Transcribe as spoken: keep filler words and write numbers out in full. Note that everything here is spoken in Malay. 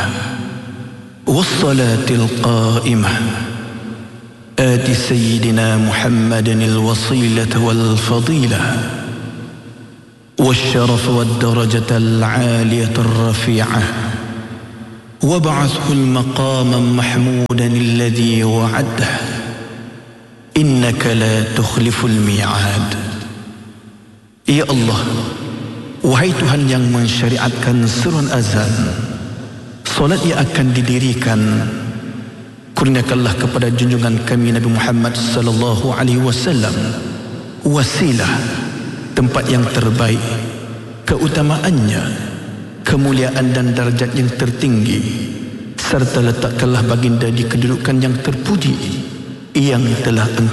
والصلاة القائمة آت سيدنا محمد الوصيلة والفضيلة والشرف والدرجة العالية الرفيعة وابعثه المقام محمودا الذي وعده إنك لا تخلف الميعاد. Ya Allah, wahai Tuhan yang mensyariatkan seruan azan, solat yang akan didirikan, kurniakanlah kepada junjungan kami Nabi Muhammad sallallahu alaihi wasallam wasilah, tempat yang terbaik, keutamaannya, kemuliaan dan darjat yang tertinggi, serta letakkanlah baginda di kedudukan yang terpuji yang telah